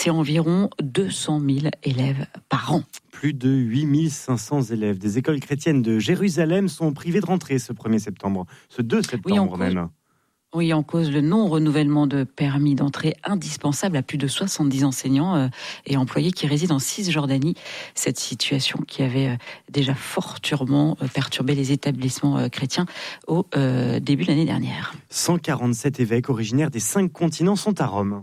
c'est environ 200 000 élèves par an. Plus de 8500 élèves des écoles chrétiennes de Jérusalem sont privés de rentrée ce 1er septembre, ce 2 septembre même. Oui, en cause le non-renouvellement de permis d'entrée indispensable à plus de 70 enseignants et employés qui résident en Cisjordanie. Cette situation qui avait déjà fortement perturbé les établissements chrétiens au début de l'année dernière. 147 évêques originaires des 5 continents sont à Rome.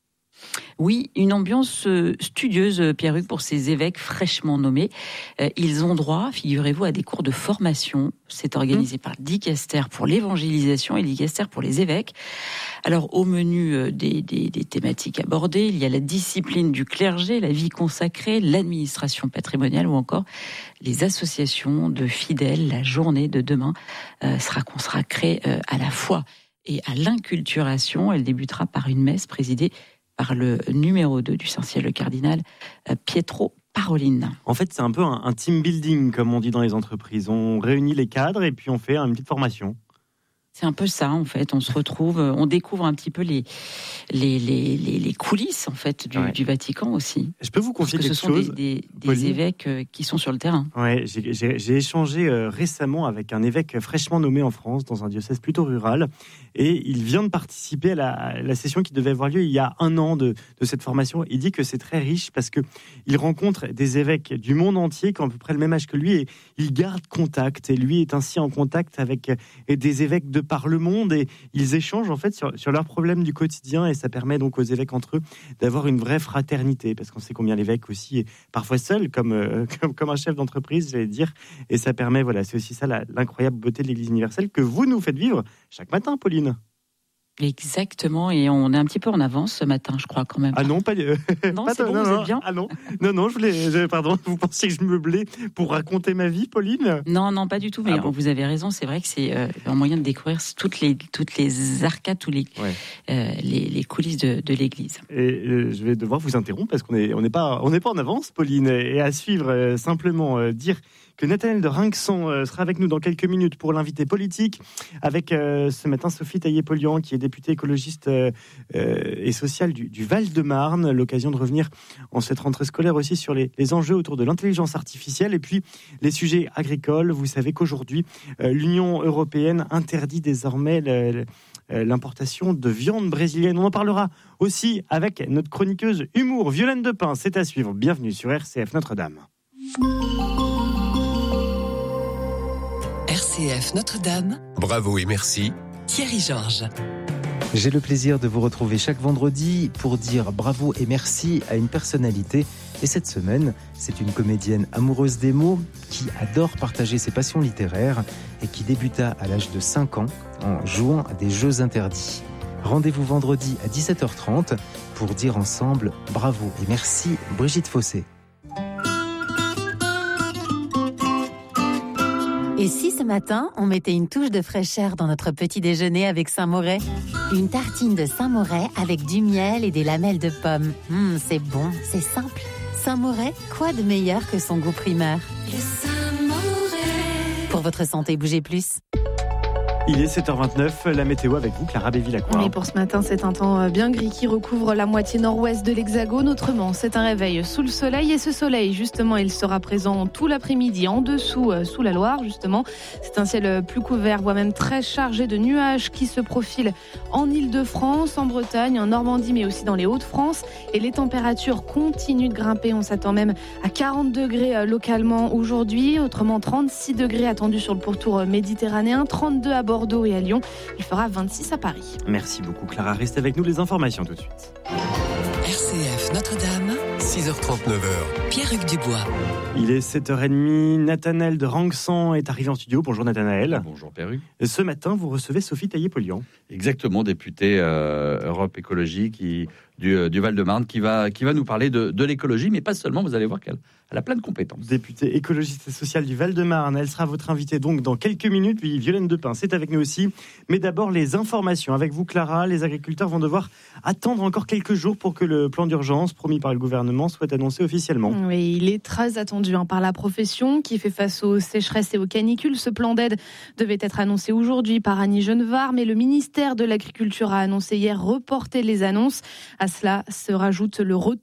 Oui, une ambiance studieuse, Pierre-Hugues, pour ces évêques fraîchement nommés. Ils ont droit, figurez-vous, à des cours de formation. C'est organisé par le Dicaster pour l'évangélisation et le Dicaster pour les évêques. Alors, au menu des thématiques abordées, il y a la discipline du clergé, la vie consacrée, l'administration patrimoniale ou encore les associations de fidèles. La journée de demain sera consacrée à la foi et à l'inculturation. Elle débutera par une messe présidée par le numéro 2 du Saint-Ciel, le cardinal Pietro Parolin. En fait, c'est un peu un team building, comme on dit dans les entreprises. On réunit les cadres et puis on fait une petite formation. C'est un peu ça, en fait. On se retrouve, on découvre un petit peu les coulisses, en fait, du Vatican aussi. Je peux vous confier quelque chose ? Ce sont des évêques qui sont sur le terrain. Ouais, j'ai échangé récemment avec un évêque fraîchement nommé en France, dans un diocèse plutôt rural. Et il vient de participer à la session qui devait avoir lieu il y a 1 an de cette formation. Il dit que c'est très riche parce qu'il rencontre des évêques du monde entier qui ont à peu près le même âge que lui. Et il garde contact. Et lui est ainsi en contact avec des évêques de par le monde. Et ils échangent en fait sur leurs problèmes du quotidien. Et ça permet donc aux évêques entre eux d'avoir une vraie fraternité. Parce qu'on sait combien l'évêque aussi est parfois seul, comme un chef d'entreprise, j'allais dire. Et ça permet, voilà, c'est aussi ça l'incroyable beauté de l'Église universelle que vous nous faites vivre chaque matin, Pauline. Exactement, et on est un petit peu en avance ce matin, je crois, quand même. Ah non, pas non, c'est bon, vous êtes bien. Ah non, pardon, vous pensiez que je me blais pour raconter ma vie, Pauline ? Non, pas du tout, mais vous avez raison, c'est vrai que c'est un moyen de découvrir toutes les arcades, les coulisses de l'Église. Et je vais devoir vous interrompre parce qu'on n'est pas en avance, Pauline, et à suivre, simplement dire que Nathanaël de Rinxan sera avec nous dans quelques minutes pour l'invité politique, avec ce matin Sophie Taillé-Polian, qui est députée écologiste et sociale du Val-de-Marne. L'occasion de revenir en cette rentrée scolaire aussi sur les enjeux autour de l'intelligence artificielle et puis les sujets agricoles. Vous savez qu'aujourd'hui, l'Union européenne interdit désormais l'importation de viande brésilienne. On en parlera aussi avec notre chroniqueuse humour, Violaine Depin. C'est à suivre. Bienvenue sur RCF Notre-Dame. RCF Notre-Dame. Bravo et merci. Thierry Georges. J'ai le plaisir de vous retrouver chaque vendredi pour dire bravo et merci à une personnalité. Et cette semaine, c'est une comédienne amoureuse des mots qui adore partager ses passions littéraires et qui débuta à l'âge de 5 ans en jouant à des jeux interdits. Rendez-vous vendredi à 17h30 pour dire ensemble bravo et merci, Brigitte Fossé. Et si ce matin, on mettait une touche de fraîcheur dans notre petit déjeuner avec Saint-Moret ? Une tartine de Saint-Moret avec du miel et des lamelles de pommes. C'est bon, c'est simple. Saint-Moret, quoi de meilleur que son goût primeur ? Le Saint-Moret. Pour votre santé, bougez plus. Il est 7h29, la météo avec vous, Clara Béville-Lacroix. Et pour ce matin, c'est un temps bien gris qui recouvre la moitié nord-ouest de l'Hexagone. Autrement, c'est un réveil sous le soleil. Et ce soleil, justement, il sera présent tout l'après-midi en dessous, sous la Loire, justement. C'est un ciel plus couvert, voire même très chargé de nuages qui se profilent en Île-de-France, en Bretagne, en Normandie, mais aussi dans les Hauts-de-France. Et les températures continuent de grimper. On s'attend même à 40 degrés localement aujourd'hui. Autrement, 36 degrés attendus sur le pourtour méditerranéen, 32 à Bordeaux et à Lyon. Il fera 26 à Paris. Merci beaucoup, Clara. Restez avec nous, les informations tout de suite. RCF Notre-Dame, 6h39. Pierre-Hugues Dubois. Il est 7h30. Nathanaël de Rinxan est arrivé en studio. Bonjour Nathanaël. Bonjour Pierre-Hugues. Ce matin, vous recevez Sophie Taillé-Polian. Exactement, députée Europe Écologie du Val-de-Marne qui va nous parler de l'écologie, mais pas seulement, vous allez voir qu'elle a plein de compétences. Députée écologiste et sociale du Val-de-Marne, elle sera votre invitée donc dans quelques minutes, puis Violaine Depin, c'est avec nous aussi. Mais d'abord, les informations. Avec vous, Clara, les agriculteurs vont devoir attendre encore quelques jours pour que le plan d'urgence promis par le gouvernement soit annoncé officiellement. Oui, il est très attendu par la profession qui fait face aux sécheresses et aux canicules. Ce plan d'aide devait être annoncé aujourd'hui par Annie Genevard, mais le ministère de l'Agriculture a annoncé hier reporter les annonces. À cela se rajoute le retour